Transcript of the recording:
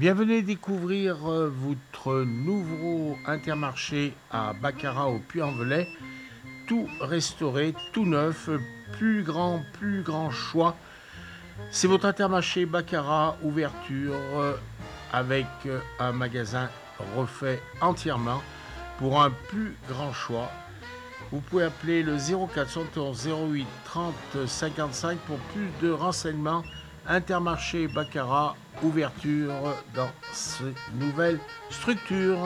Bienvenue découvrir votre nouveau Intermarché à Baccarat au Puy-en-Velay. Tout restauré, tout neuf, plus grand choix. C'est votre Intermarché Baccarat, ouverture avec un magasin refait entièrement pour un plus grand choix. Vous pouvez appeler le 0411 08 30 55 pour plus de renseignements. Intermarché Baccarat, ouverture dans cette nouvelle structure.